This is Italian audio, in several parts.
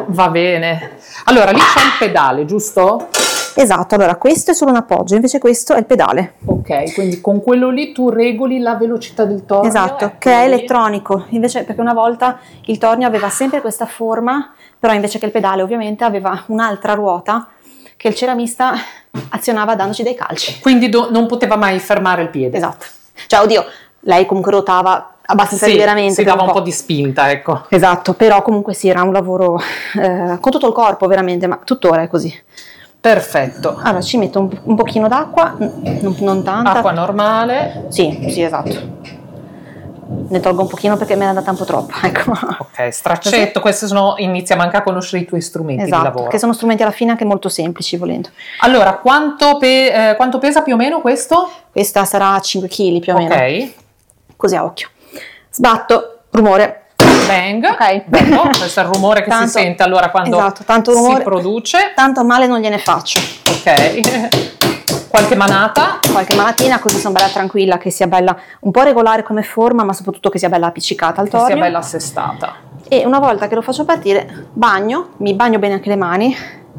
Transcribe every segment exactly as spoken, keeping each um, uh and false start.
Va bene. Allora, lì c'è il pedale, giusto? Esatto, allora questo è solo un appoggio, invece questo è il pedale. Ok, quindi con quello lì tu regoli la velocità del tornio. Esatto, eh, che è quindi- elettronico, invece perché una volta il tornio aveva sempre questa forma, però invece che il pedale ovviamente aveva un'altra ruota che il ceramista azionava dandoci dei calci. Quindi do- non poteva mai fermare il piede. Esatto. Cioè, oddio, lei comunque ruotava abbastanza Sì, liberamente. si per dava un po' di spinta, ecco. Esatto, però comunque sì, era un lavoro eh, con tutto il corpo veramente, ma tuttora è così. Perfetto. Allora ci metto un, un pochino d'acqua, non, non tanta. Acqua normale. Sì, sì, esatto. Ne tolgo un pochino perché me ne è andata un po' troppo. Ecco. Ok, straccetto, questi sono, iniziamo anche a conoscere i tuoi strumenti di Esatto, lavoro. che sono strumenti alla fine anche molto semplici volendo. Allora, quanto, pe- eh, quanto pesa più o meno questo? Questa sarà cinque chili più o meno. Ok. Così a occhio. Sbatto, rumore. Bang. Ok. Bello, questo è il rumore che Tanto- si sente allora quando esatto, tanto rumore, si produce. Tanto male non gliene faccio. Ok. Qualche manata. Qualche malatina così sono bella tranquilla, che sia bella un po' regolare come forma, ma soprattutto che sia bella appiccicata al Che tornio. sia bella assestata. E una volta che lo faccio partire, bagno, mi bagno bene anche le mani,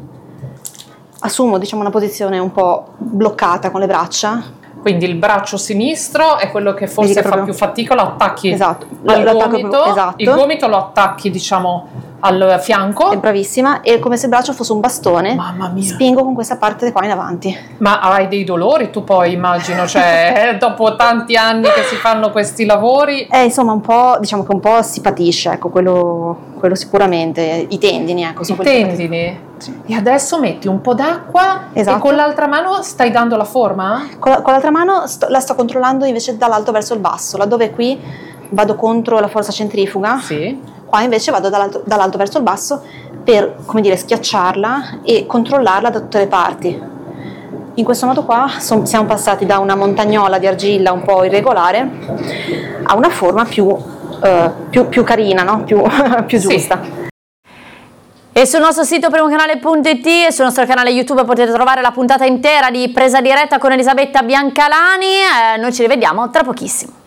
assumo diciamo una posizione un po' bloccata con le braccia. Quindi il braccio sinistro è quello che forse Vedi che fa proprio- più fatica, lo attacchi Esatto, al lo attacco gomito, proprio- esatto. il gomito lo attacchi diciamo al fianco. È bravissima, e come se il braccio fosse un bastone, Mamma mia. spingo con questa parte qua in avanti. Ma hai dei dolori tu poi immagino, cioè dopo tanti anni che si fanno questi lavori. Eh, insomma, un po', diciamo che un po' si patisce, ecco, quello, quello sicuramente, i tendini, ecco. I sono quelli che patiscono. tendini. E adesso metti un po' d'acqua Esatto. e con l'altra mano stai dando la forma? Con, la- con l'altra mano sto- la sto controllando invece dall'alto verso il basso, laddove qui vado contro la forza centrifuga, Sì. qua invece vado dall'alto, dall'alto verso il basso per, come dire, schiacciarla e controllarla da tutte le parti. In questo modo qua son- siamo passati da una montagnola di argilla un po' irregolare a una forma più, eh, più, più carina, no? più, più Sì. giusta. E sul nostro sito primocanale punto it e sul nostro canale YouTube potete trovare la puntata intera di Presa Diretta con Elisabetta Biancalani. Eh, noi ci rivediamo tra pochissimo.